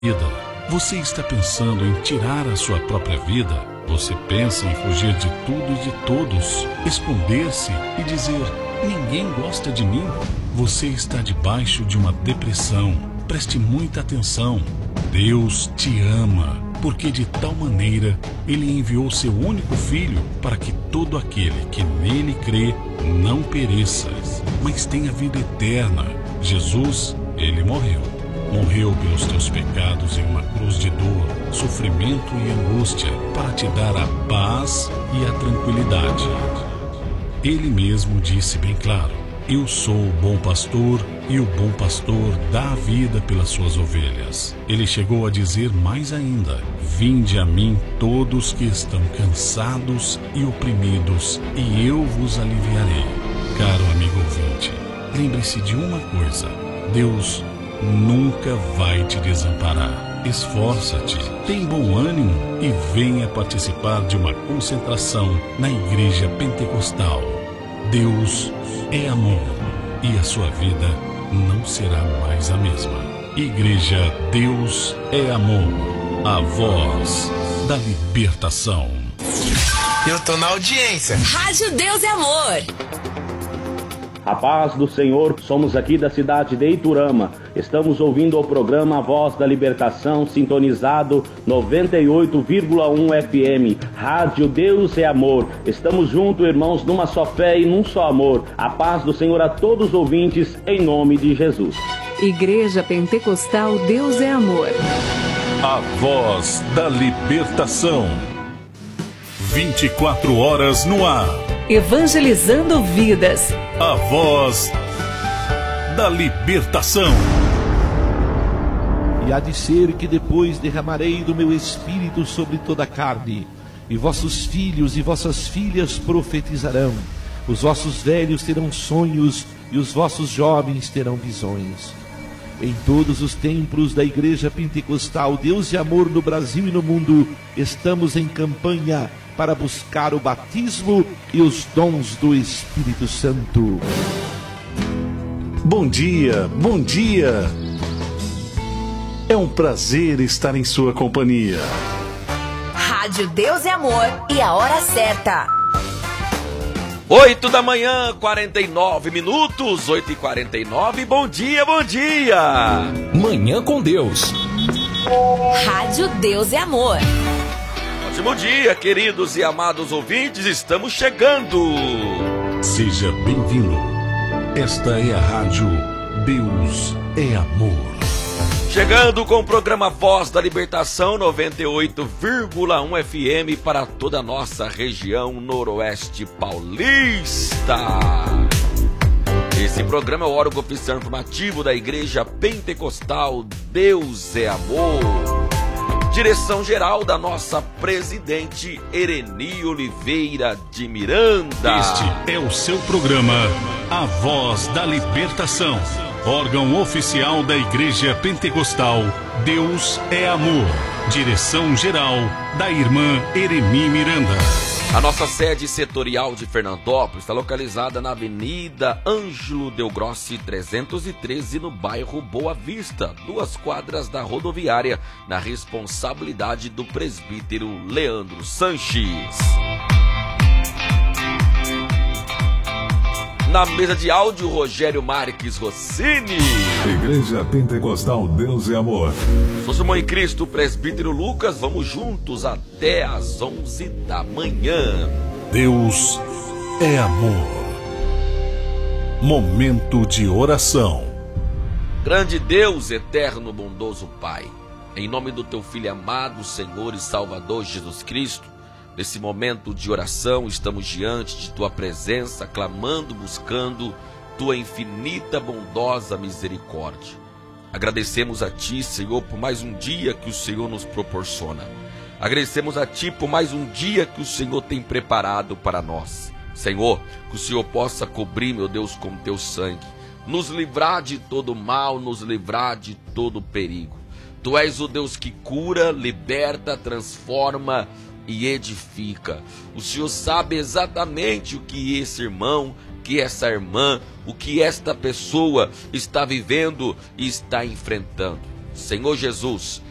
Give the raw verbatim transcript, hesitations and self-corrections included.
vida. Você está pensando em tirar a sua própria vida? Você pensa em fugir de tudo e de todos, esconder-se e dizer, ninguém gosta de mim? Você está debaixo de uma depressão. Preste muita atenção. Deus te ama, porque de tal maneira Ele enviou seu único Filho para que todo aquele que nele crê não pereça, mas tenha vida eterna. Jesus, Ele morreu. Morreu pelos teus pecados em uma cruz de dor, sofrimento e angústia, para te dar a paz e a tranquilidade. Ele mesmo disse bem claro, eu sou o bom pastor e o bom pastor dá a vida pelas suas ovelhas. Ele chegou a dizer mais ainda, vinde a mim todos que estão cansados e oprimidos, e eu vos aliviarei. Caro amigo ouvinte, lembre-se de uma coisa, Deus nunca vai te desamparar. Esforça-te, tem bom ânimo e venha participar de uma concentração na Igreja Pentecostal. Deus é amor e a sua vida não será mais a mesma. Igreja Deus é Amor, a voz da libertação. Eu tô na audiência. Rádio Deus é Amor. A paz do Senhor, somos aqui da cidade de Iturama. Estamos ouvindo o programa A Voz da Libertação, sintonizado noventa e oito vírgula um F M. Rádio Deus é Amor. Estamos juntos, irmãos, numa só fé e num só amor. A paz do Senhor a todos os ouvintes, em nome de Jesus. Igreja Pentecostal Deus é Amor. A Voz da Libertação. vinte e quatro horas no ar. Evangelizando vidas. A Voz da Libertação. E há de ser que depois derramarei do meu espírito sobre toda a carne, e vossos filhos e vossas filhas profetizarão, os vossos velhos terão sonhos, e os vossos jovens terão visões. Em todos os templos da Igreja Pentecostal Deus e Amor no Brasil e no mundo, estamos em campanha para buscar o batismo e os dons do Espírito Santo. Bom dia, bom dia. É um prazer estar em sua companhia. Rádio Deus é Amor e a hora certa. Oito da manhã, quarenta e nove minutos, oito e quarenta e nove, bom dia, bom dia! Manhã com Deus. Rádio Deus é Amor. Ótimo dia, queridos e amados ouvintes, estamos chegando. Seja bem-vindo. Esta é a Rádio Deus é Amor. Chegando com o programa Voz da Libertação, noventa e oito vírgula um F M para toda a nossa região noroeste paulista. Esse programa é o órgão oficial informativo da Igreja Pentecostal Deus é Amor. Direção geral da nossa presidente Ereni Oliveira de Miranda. Este é o seu programa A Voz da Libertação. Órgão oficial da Igreja Pentecostal Deus é Amor. Direção geral da irmã Ereni Miranda. A nossa sede setorial de Fernandópolis está localizada na Avenida Ângelo Del Grossi trezentos e treze, no bairro Boa Vista, duas quadras da rodoviária, na responsabilidade do presbítero Leandro Sanches. Na mesa de áudio, Rogério Marques Rossini. Igreja Pentecostal Deus é Amor. Sou Simão em Cristo, presbítero Lucas. Vamos juntos até às onze da manhã. Deus é Amor. Momento de oração. Grande Deus, eterno, bondoso Pai, em nome do Teu Filho amado, Senhor e Salvador Jesus Cristo, nesse momento de oração, estamos diante de Tua presença, clamando, buscando Tua infinita, bondosa misericórdia. Agradecemos a Ti, Senhor, por mais um dia que o Senhor nos proporciona. Agradecemos a Ti por mais um dia que o Senhor tem preparado para nós. Senhor, que o Senhor possa cobrir, meu Deus, com Teu sangue, nos livrar de todo mal, nos livrar de todo perigo. Tu és o Deus que cura, liberta, transforma e edifica. O Senhor sabe exatamente o que esse irmão, que essa irmã, o que esta pessoa está vivendo e está enfrentando. Senhor Jesus,